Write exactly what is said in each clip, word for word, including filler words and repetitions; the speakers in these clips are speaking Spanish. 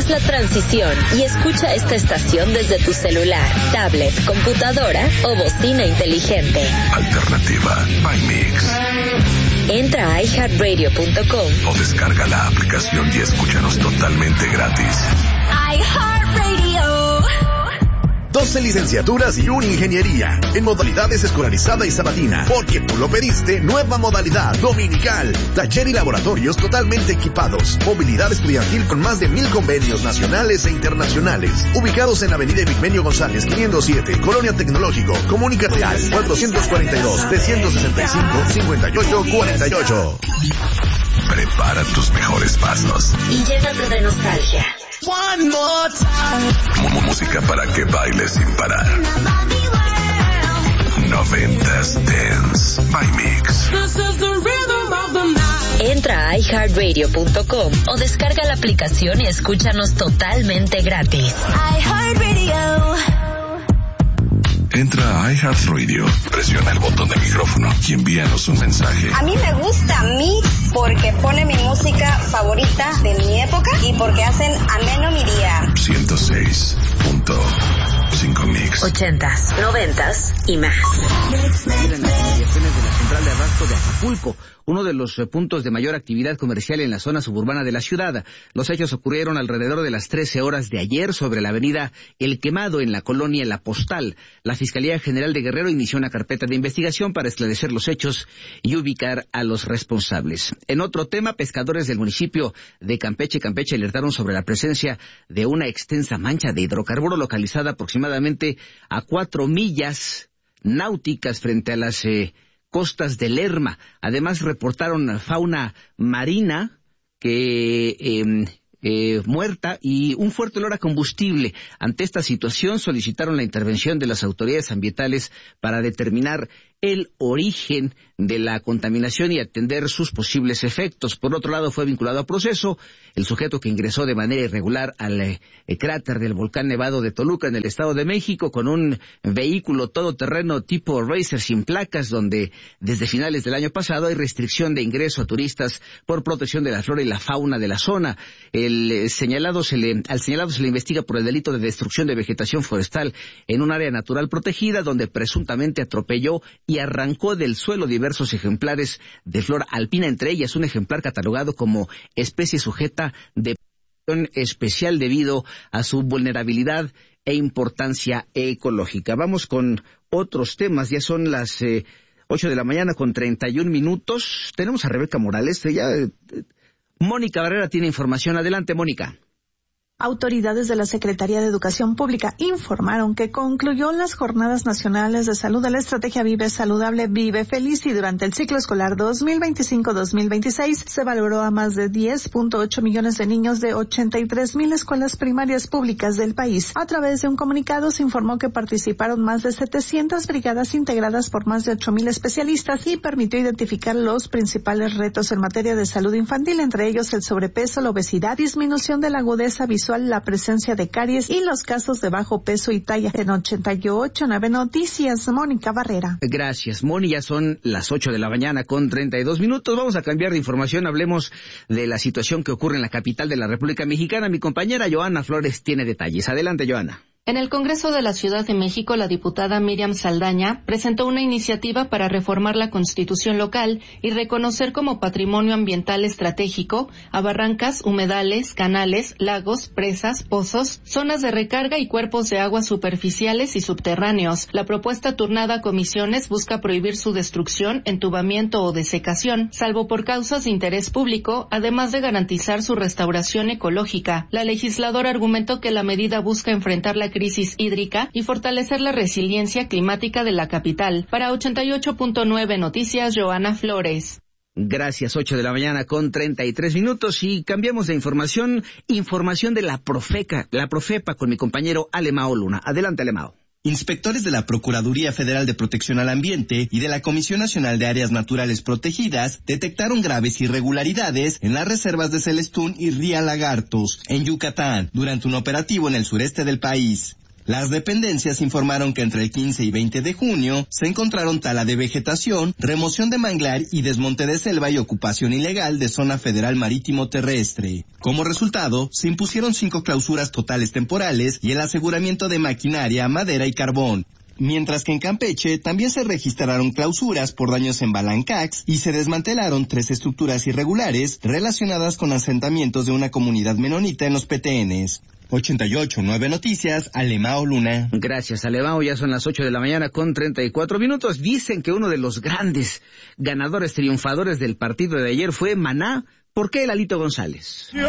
Haz la transición y escucha esta estación desde tu celular, tablet, computadora o bocina inteligente. Alternativa My Mix. Entra a i heart radio punto com o descarga la aplicación y escúchanos totalmente gratis. iHeartRadio. doce licenciaturas y una ingeniería en modalidades escolarizada y sabatina, porque tú lo pediste. Nueva modalidad dominical, taller y laboratorios totalmente equipados, movilidad estudiantil con más de mil convenios nacionales e internacionales, ubicados en la avenida Epigmenio González quinientos siete, Colonia Tecnológico. Comunícate al cuatrocientos cuarenta y dos, trescientos sesenta y cinco, cincuenta y ocho cuarenta y ocho. Prepara tus mejores pasos Y llénate de nostalgia. One more time. Música para que bailes sin parar. Noventas Dance by Mix. Entra a i heart radio punto com o descarga la aplicación y escúchanos totalmente gratis. iHeartRadio. Entra a iHeartRadio, presiona el botón de micrófono y envíanos un mensaje. A mí me gusta Mix porque pone mi música favorita de mi época y porque hacen ameno mi día. ciento seis punto cinco Mix. Ochentas, noventas y más. En las inmediaciones de la central de abasto de Acapulco, uno de los eh, puntos de mayor actividad comercial en la zona suburbana de la ciudad. Los hechos ocurrieron alrededor de las trece horas de ayer sobre la avenida El Quemado en la colonia La Postal. La Fiscalía General de Guerrero inició una carpeta de investigación para esclarecer los hechos y ubicar a los responsables. En otro tema, pescadores del municipio de Campeche, Campeche alertaron sobre la presencia de una extensa mancha de hidrocarburo localizada aproximadamente a cuatro millas náuticas frente a las eh, costas de Lerma. Además, reportaron fauna marina que eh, eh, muerta y un fuerte olor a combustible. Ante esta situación, solicitaron la intervención de las autoridades ambientales para determinar el origen de la contaminación y atender sus posibles efectos. Por otro lado, fue vinculado a proceso el sujeto que ingresó de manera irregular al eh, cráter del volcán Nevado de Toluca en el Estado de México con un vehículo todoterreno tipo Racer sin placas, donde desde finales del año pasado hay restricción de ingreso a turistas por protección de la flora y la fauna de la zona. El eh, señalado se le, al señalado se le investiga por el delito de destrucción de vegetación forestal en un área natural protegida, donde presuntamente atropelló y arrancó del suelo diversos ejemplares de flora alpina, entre ellas un ejemplar catalogado como especie sujeta de protección especial debido a su vulnerabilidad e importancia ecológica. Vamos con otros temas, ya son las eh, ocho de la mañana con treinta y un minutos. Tenemos a Rebeca Morales, ella, eh, Mónica Barrera tiene información. Adelante, Mónica. Autoridades de la Secretaría de Educación Pública informaron que concluyó las Jornadas Nacionales de Salud de la Estrategia Vive Saludable, Vive Feliz, y durante el ciclo escolar dos mil veinticinco dos mil veintiséis se valoró a más de diez punto ocho millones de niños de ochenta y tres mil escuelas primarias públicas del país. A través de un comunicado se informó que participaron más de setecientas brigadas integradas por más de ocho mil especialistas y permitió identificar los principales retos en materia de salud infantil, entre ellos el sobrepeso, la obesidad, disminución de la agudeza visual, la presencia de caries y los casos de bajo peso y talla. En ochenta y ocho punto nueve Noticias, Mónica Barrera. Gracias, Moni. Ya son las ocho de la mañana con treinta y dos minutos. Vamos a cambiar de información. Hablemos de la situación que ocurre en la capital de la República Mexicana. Mi compañera Joana Flores tiene detalles. Adelante, Joana. En el Congreso de la Ciudad de México, la diputada Miriam Saldaña presentó una iniciativa para reformar la Constitución local y reconocer como patrimonio ambiental estratégico a barrancas, humedales, canales, lagos, presas, pozos, zonas de recarga y cuerpos de agua superficiales y subterráneos. La propuesta turnada a comisiones busca prohibir su destrucción, entubamiento o desecación, salvo por causas de interés público, además de garantizar su restauración ecológica. La legisladora argumentó que la medida busca enfrentar la crisis hídrica y fortalecer la resiliencia climática de la capital. Para ochenta y ocho punto nueve Noticias, Joana Flores. Gracias, ocho de la mañana con treinta y tres minutos y cambiamos de información, información de la Profeca, la Profepa con mi compañero Alemao Luna. Adelante, Alemao. Inspectores de la Procuraduría Federal de Protección al Ambiente y de la Comisión Nacional de Áreas Naturales Protegidas detectaron graves irregularidades en las reservas de Celestún y Ría Lagartos, en Yucatán, durante un operativo en el sureste del país. Las dependencias informaron que entre el quince y veinte de junio se encontraron tala de vegetación, remoción de manglar y desmonte de selva y ocupación ilegal de zona federal marítimo terrestre. Como resultado, se impusieron cinco clausuras totales temporales y el aseguramiento de maquinaria, madera y carbón. Mientras que en Campeche también se registraron clausuras por daños en Balancax y se desmantelaron tres estructuras irregulares relacionadas con asentamientos de una comunidad menonita en los Petenes. ochenta y ocho nueve Noticias, Alemao Luna. Gracias, Alemao. Ya son las ocho de la mañana con treinta y cuatro minutos. Dicen que uno de los grandes ganadores triunfadores del partido de ayer fue Maná. ¿Por qué, Lalito González? Yo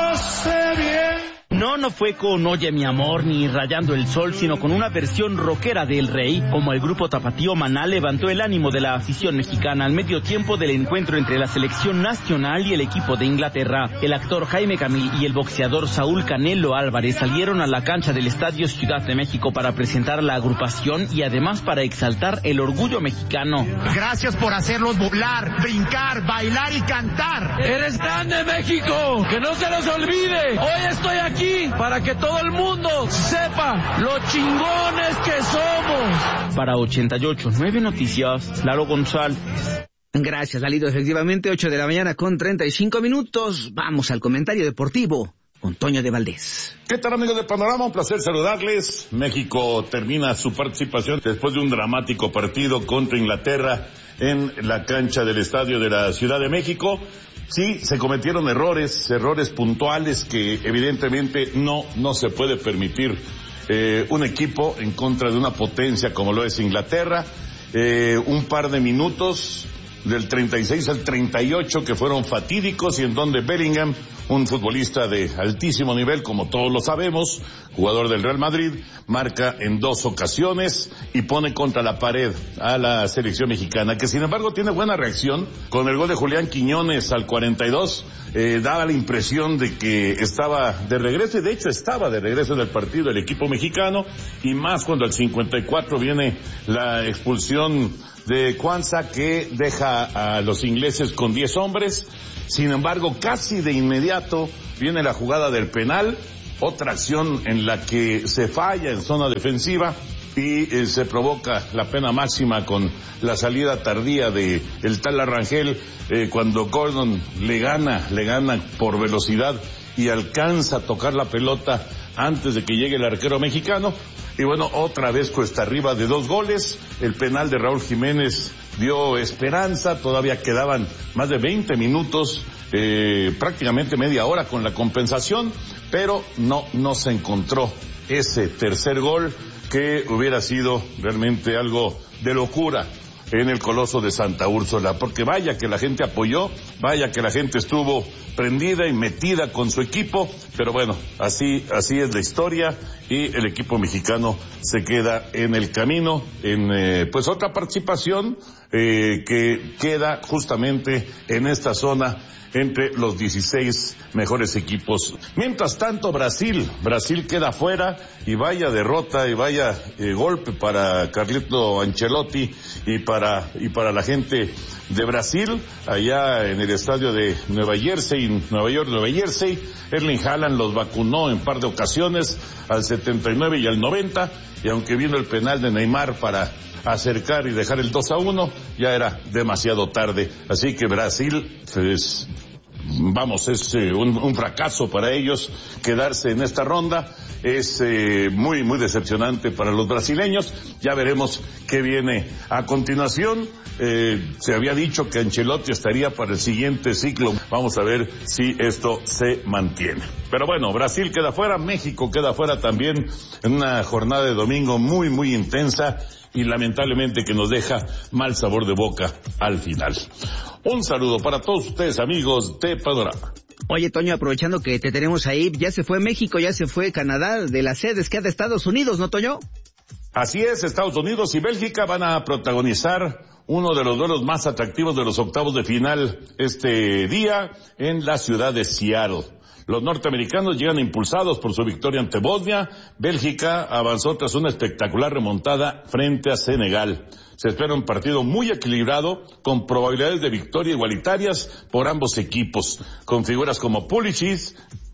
sé bien. No, no fue con Oye mi amor ni Rayando el sol, sino con una versión rockera de El Rey, como el grupo tapatío Maná levantó el ánimo de la afición mexicana al medio tiempo del encuentro entre la selección nacional y el equipo de Inglaterra. El actor Jaime Camil y el boxeador Saúl Canelo Álvarez salieron a la cancha del Estadio Ciudad de México para presentar la agrupación y además para exaltar el orgullo mexicano. Gracias por hacerlos volar, brincar, bailar y cantar. ¡Eres grande, México! ¡Que no se nos olvide! Hoy estoy aquí para que todo el mundo sepa lo chingones que somos. Para ochenta y ocho nueve Noticias, Lalo González. Gracias, Lalito. Efectivamente, ocho de la mañana con treinta y cinco minutos. Vamos al comentario deportivo con Toño de Valdés. ¿Qué tal, amigos de Panorama? Un placer saludarles. México termina su participación después de un dramático partido contra Inglaterra en la cancha del Estadio de la Ciudad de México. Sí, se cometieron errores, errores puntuales que evidentemente no, no se puede permitir eh, un equipo en contra de una potencia como lo es Inglaterra. Eh, un par de minutos del treinta y seis al treinta y ocho que fueron fatídicos y en donde Bellingham, un futbolista de altísimo nivel, como todos lo sabemos, jugador del Real Madrid, marca en dos ocasiones y pone contra la pared a la selección mexicana, que sin embargo tiene buena reacción. Con el gol de Julián Quiñones al cuarenta y dos, eh, daba la impresión de que estaba de regreso, y de hecho estaba de regreso del partido el equipo mexicano, y más cuando al cincuenta y cuatro viene la expulsión de Kwanzaa, que deja a los ingleses con diez hombres. Sin embargo, casi de inmediato viene la jugada del penal, otra acción en la que se falla en zona defensiva y eh, se provoca la pena máxima con la salida tardía de el tal Arrangel, eh, cuando Gordon le gana, le gana por velocidad y alcanza a tocar la pelota antes de que llegue el arquero mexicano. Y bueno, otra vez cuesta arriba de dos goles. El penal de Raúl Jiménez dio esperanza, todavía quedaban más de veinte minutos, eh, prácticamente media hora con la compensación, pero no, no se encontró ese tercer gol que hubiera sido realmente algo de locura en el Coloso de Santa Úrsula, porque vaya que la gente apoyó, vaya que la gente estuvo prendida y metida con su equipo, pero bueno, así, así es la historia y el equipo mexicano se queda en el camino, en eh, pues otra participación eh, que queda justamente en esta zona entre los dieciséis mejores equipos. Mientras tanto, Brasil, Brasil queda fuera y vaya derrota y vaya eh, golpe para Carlito Ancelotti y para y para la gente de Brasil, allá en el estadio de Nueva Jersey, Nueva York, Nueva Jersey. Erling Haaland los vacunó en par de ocasiones, al setenta y nueve y al noventa, y aunque vino el penal de Neymar para acercar y dejar el dos a uno, ya era demasiado tarde. Así que Brasil, pues, vamos, es eh, un, un fracaso para ellos quedarse en esta ronda. Es eh, muy, muy decepcionante para los brasileños. Ya veremos qué viene a continuación. Eh, se había dicho que Ancelotti estaría para el siguiente ciclo. Vamos a ver si esto se mantiene. Pero bueno, Brasil queda fuera, México queda fuera también en una jornada de domingo muy, muy intensa y lamentablemente que nos deja mal sabor de boca al final. Un saludo para todos ustedes, amigos de Panorama. Oye, Toño, aprovechando que te tenemos ahí, ya se fue México, ya se fue Canadá, de las sedes que ha de Estados Unidos, ¿no, Toño? Así es, Estados Unidos y Bélgica van a protagonizar uno de los duelos más atractivos de los octavos de final este día en la ciudad de Seattle. Los norteamericanos llegan impulsados por su victoria ante Bosnia. Bélgica avanzó tras una espectacular remontada frente a Senegal. Se espera un partido muy equilibrado, con probabilidades de victoria igualitarias por ambos equipos, con figuras como Pulisic,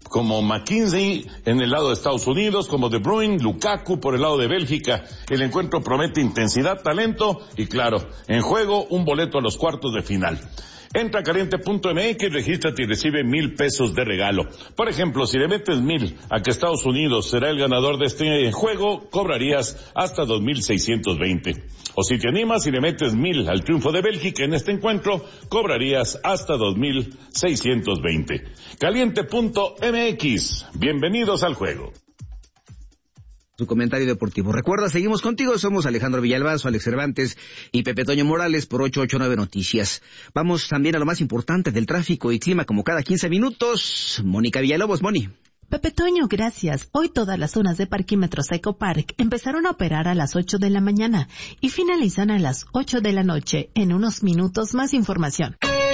como McKinsey en el lado de Estados Unidos, como De Bruyne, Lukaku por el lado de Bélgica. El encuentro promete intensidad, talento y, claro, en juego un boleto a los cuartos de final. Entra a caliente punto m x, regístrate y recibe mil pesos de regalo. Por ejemplo, si le metes mil a que Estados Unidos será el ganador de este juego, cobrarías hasta dos mil seiscientos veinte. O si te animas y le metes mil al triunfo de Bélgica en este encuentro, cobrarías hasta dos mil seiscientos veinte. caliente punto m x, bienvenidos al juego. Su comentario deportivo. Recuerda, seguimos contigo, somos Alejandro Villalbazo, Alex Cervantes y Pepe Toño Morales por ocho ocho nueve Noticias. Vamos también a lo más importante del tráfico y clima como cada quince minutos. Mónica Villalobos, Moni. Pepe Toño, gracias. Hoy todas las zonas de parquímetros Ecopark empezaron a operar a las ocho de la mañana y finalizan a las ocho de la noche. En unos minutos más información.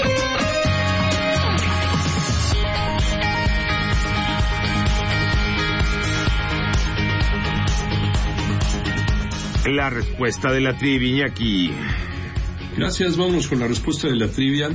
La respuesta de la trivia aquí. Gracias, vámonos con la respuesta de la trivia.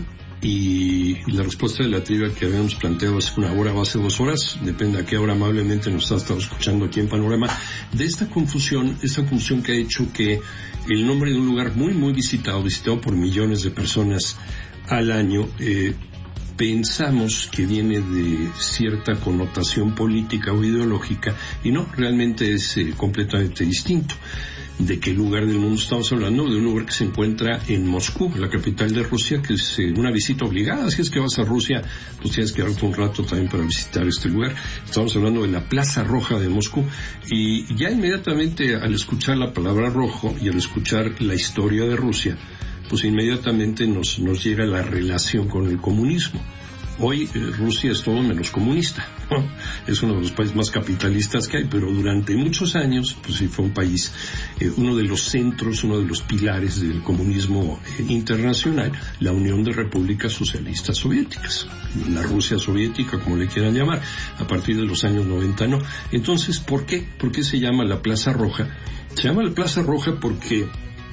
Y, y la respuesta de la trivia que habíamos planteado hace una hora o hace dos horas, depende a qué hora amablemente nos ha estado escuchando aquí en Panorama, de esta confusión, esta confusión que ha hecho que el nombre de un lugar muy, muy visitado, visitado por millones de personas al año, eh, pensamos que viene de cierta connotación política o ideológica, y no, realmente es eh, completamente distinto. ¿De qué lugar del mundo estamos hablando? De un lugar que se encuentra en Moscú, la capital de Rusia, que es eh, una visita obligada. Si es que vas a Rusia, pues tienes que darte un rato también para visitar este lugar. Estamos hablando de la Plaza Roja de Moscú, y ya inmediatamente al escuchar la palabra rojo y al escuchar la historia de Rusia, pues inmediatamente nos, nos llega la relación con el comunismo. Hoy eh, Rusia es todo menos comunista, ¿no? Es uno de los países más capitalistas que hay, pero durante muchos años, pues sí fue un país, eh, uno de los centros, uno de los pilares del comunismo eh, internacional, la Unión de Repúblicas Socialistas Soviéticas, la Rusia soviética, como le quieran llamar, a partir de los años noventa, ¿no? Entonces, ¿por qué? ¿Por qué se llama la Plaza Roja? Se llama la Plaza Roja porque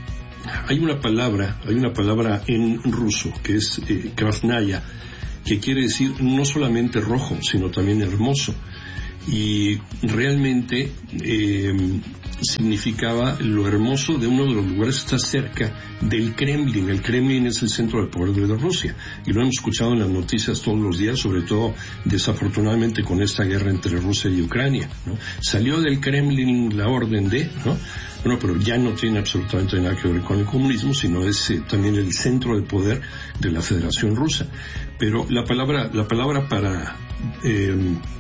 hay una palabra, hay una palabra en ruso que es eh, krasnaya, que quiere decir no solamente rojo, sino también hermoso. Y realmente eh, significaba lo hermoso de uno de los lugares que está cerca del Kremlin. El Kremlin es el centro de poder de Rusia, y lo hemos escuchado en las noticias todos los días, sobre todo desafortunadamente con esta guerra entre Rusia y Ucrania, ¿no? Salió del Kremlin la orden de, ¿no? Bueno, pero ya no tiene absolutamente nada que ver con el comunismo, sino es eh, también el centro de poder de la Federación Rusa. Pero la palabra, la palabra para eh,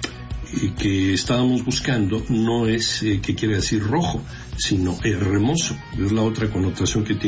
que estábamos buscando no es eh, que quiere decir rojo, sino hermoso. Es la otra connotación que tiene